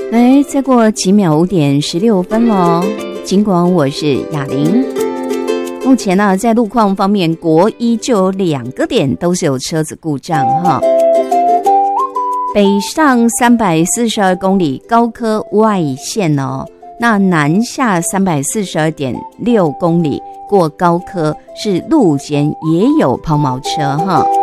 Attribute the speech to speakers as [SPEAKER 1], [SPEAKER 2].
[SPEAKER 1] 来，再过几秒5点16分咯。尽管我是雅玲，目前呢，在路况方面，国一就有2个点都是有车子故障哈。北上342公里高科外线哦，那南下342.6公里过高科是路肩也有抛锚车哈。